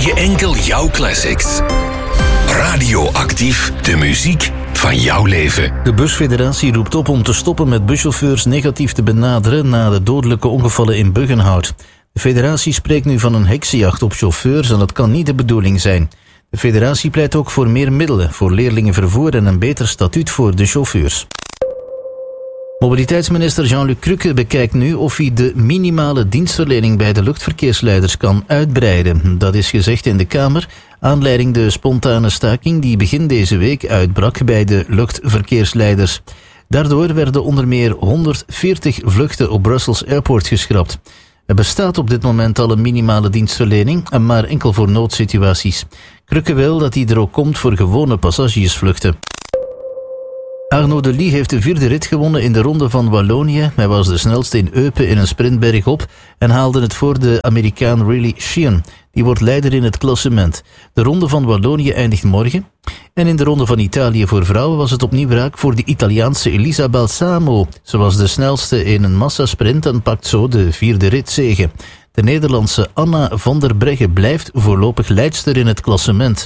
je enkel jouw classics. Radioactief, de muziek van jouw leven. De busfederatie roept op om te stoppen met buschauffeurs negatief te benaderen na de dodelijke ongevallen in Buggenhout. De federatie spreekt nu van een heksenjacht op chauffeurs en dat kan niet de bedoeling zijn. De federatie pleit ook voor meer middelen voor leerlingenvervoer en een beter statuut voor de chauffeurs. Mobiliteitsminister Jean-Luc Cruque bekijkt nu of hij de minimale dienstverlening bij de luchtverkeersleiders kan uitbreiden. Dat is gezegd in de Kamer, aanleiding de spontane staking die begin deze week uitbrak bij de luchtverkeersleiders. Daardoor werden onder meer 140 vluchten op Brussels Airport geschrapt. Er bestaat op dit moment al een minimale dienstverlening, maar enkel voor noodsituaties. Cruque wil dat die er ook komt voor gewone passagiersvluchten. Arnaud Delis heeft de 4e rit gewonnen in de Ronde van Wallonië. Hij was de snelste in Eupen in een sprintberg op en haalde het voor de Amerikaan Riley Sheehan. Die wordt leider in het klassement. De Ronde van Wallonië eindigt morgen. En in de Ronde van Italië voor vrouwen was het opnieuw raak voor de Italiaanse Elisa Balsamo. Ze was de snelste in een massasprint en pakt zo de 4e ritzege. De Nederlandse Anna van der Breggen blijft voorlopig leidster in het klassement.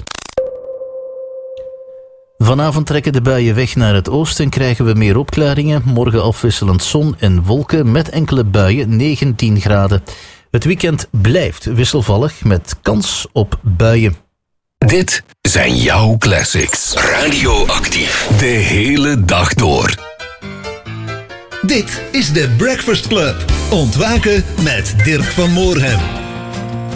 Vanavond trekken de buien weg naar het oosten en krijgen we meer opklaringen. Morgen afwisselend zon en wolken met enkele buien, 19 graden. Het weekend blijft wisselvallig met kans op buien. Dit zijn jouw classics. Radioactief. De hele dag door. Dit is de Breakfast Club. Ontwaken met Dirk van Moorhem.